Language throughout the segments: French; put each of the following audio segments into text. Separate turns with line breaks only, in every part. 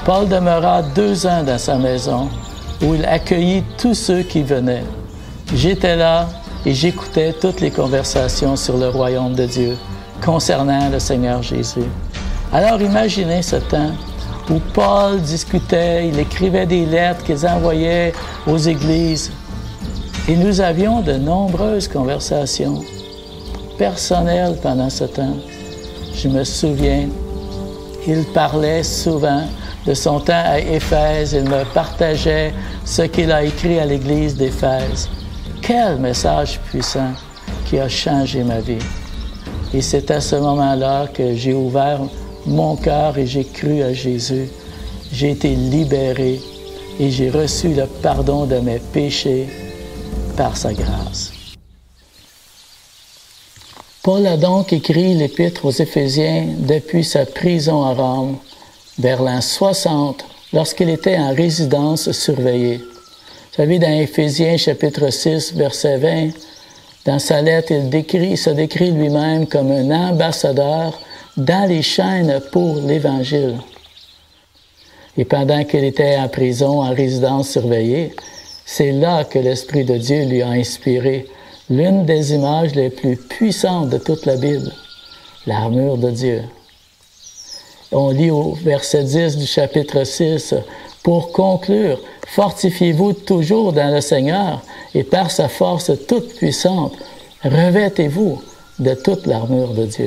Paul demeura 2 ans dans sa maison, où il accueillit tous ceux qui venaient. J'étais là et j'écoutais toutes les conversations sur le royaume de Dieu concernant le Seigneur Jésus. Alors imaginez ce temps où Paul discutait, il écrivait des lettres qu'il envoyait aux églises. Et nous avions de nombreuses conversations personnelles pendant ce temps. Je me souviens, il parlait souvent de son temps à Éphèse. Il me partageait ce qu'il a écrit à l'église d'Éphèse. Quel message puissant qui a changé ma vie. Et c'est à ce moment-là que j'ai ouvert mon cœur et j'ai cru à Jésus. J'ai été libéré et j'ai reçu le pardon de mes péchés par sa grâce. Paul a donc écrit l'Épître aux Éphésiens depuis sa prison à Rome, vers l'an 60, lorsqu'il était en résidence surveillée. Vous savez, dans Éphésiens chapitre 6, verset 20, dans sa lettre, il se décrit lui-même comme un ambassadeur dans les chaînes pour l'Évangile. Et pendant qu'il était en prison, en résidence surveillée, c'est là que l'Esprit de Dieu lui a inspiré l'une des images les plus puissantes de toute la Bible, l'armure de Dieu. On lit au verset 10 du chapitre 6, « Pour conclure, fortifiez-vous toujours dans le Seigneur et par sa force toute puissante, revêtez-vous de toute l'armure de Dieu. »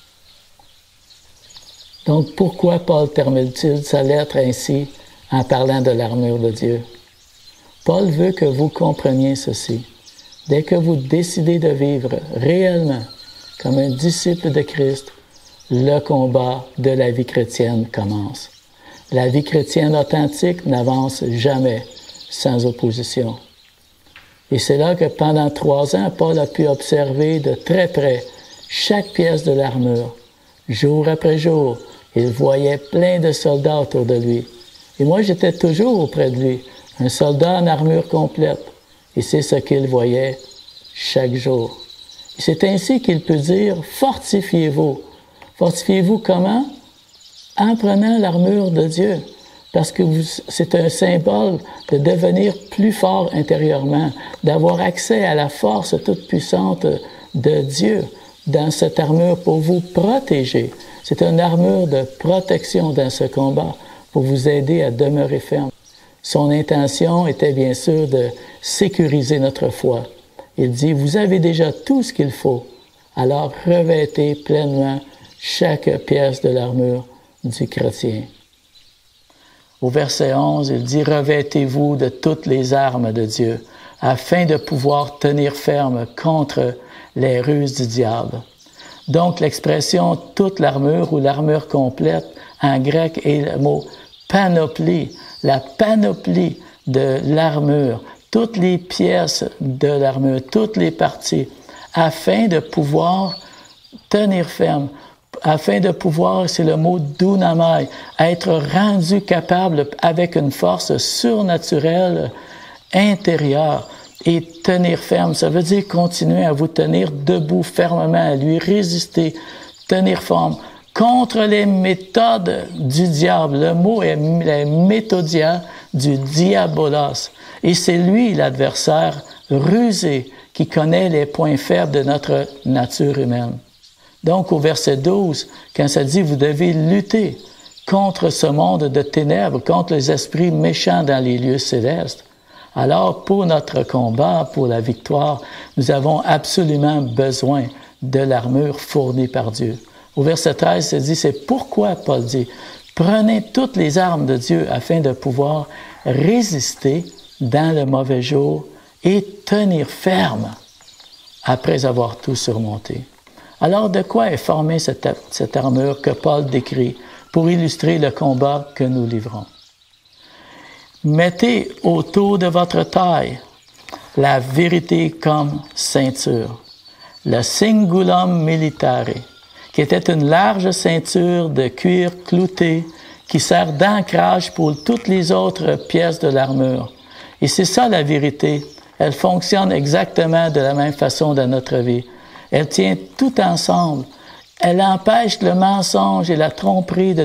Donc, pourquoi Paul termine-t-il sa lettre ainsi en parlant de l'armure de Dieu? Paul veut que vous compreniez ceci. Dès que vous décidez de vivre réellement comme un disciple de Christ, le combat de la vie chrétienne commence. La vie chrétienne authentique n'avance jamais sans opposition. Et c'est là que pendant 3 ans, Paul a pu observer de très près chaque pièce de l'armure. Jour après jour, il voyait plein de soldats autour de lui. Et moi, j'étais toujours auprès de lui, un soldat en armure complète. Et c'est ce qu'il voyait chaque jour. Et c'est ainsi qu'il peut dire « fortifiez-vous ». Fortifiez-vous comment? En prenant l'armure de Dieu. Parce que c'est un symbole de devenir plus fort intérieurement, d'avoir accès à la force toute puissante de Dieu dans cette armure pour vous protéger. C'est une armure de protection dans ce combat pour vous aider à demeurer ferme. Son intention était bien sûr de sécuriser notre foi. Il dit, vous avez déjà tout ce qu'il faut, alors revêtez pleinement chaque pièce de l'armure du chrétien. Au verset 11, il dit, revêtez-vous de toutes les armes de Dieu, afin de pouvoir tenir ferme contre les ruses du diable. Donc, l'expression « toute l'armure » ou « l'armure complète » en grec est le mot « panoplie », la panoplie de l'armure, toutes les pièces de l'armure, toutes les parties, afin de pouvoir tenir ferme, afin de pouvoir, c'est le mot « dunamai », être rendu capable avec une force surnaturelle intérieure et tenir ferme. Ça veut dire continuer à vous tenir debout fermement, à lui résister, tenir ferme contre les méthodes du diable. Le mot est la méthodia du diabolos. Et c'est lui, l'adversaire rusé, qui connaît les points faibles de notre nature humaine. Donc, au verset 12, quand ça dit « Vous devez lutter contre ce monde de ténèbres, contre les esprits méchants dans les lieux célestes », alors pour notre combat, pour la victoire, nous avons absolument besoin de l'armure fournie par Dieu. Au verset 13, ça dit « C'est pourquoi Paul dit « Prenez toutes les armes de Dieu afin de pouvoir résister dans le mauvais jour et tenir ferme après avoir tout surmonté. » Alors, de quoi est formée cette armure que Paul décrit pour illustrer le combat que nous livrons? Mettez autour de votre taille la vérité comme ceinture, le cingulum militare, qui était une large ceinture de cuir clouté qui sert d'ancrage pour toutes les autres pièces de l'armure. Et c'est ça la vérité. Elle fonctionne exactement de la même façon dans notre vie. Elle tient tout ensemble. Elle empêche le mensonge et la tromperie de